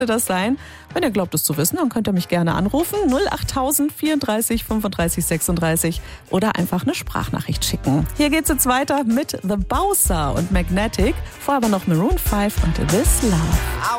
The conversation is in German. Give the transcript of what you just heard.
das sein? Wenn ihr glaubt, es zu wissen, dann könnt ihr mich gerne anrufen. 08000 34 35 36 oder einfach eine Sprachnachricht schicken. Hier geht's jetzt weiter mit The Bowser und Magnetic. Vorher aber noch Maroon 5 und This Love.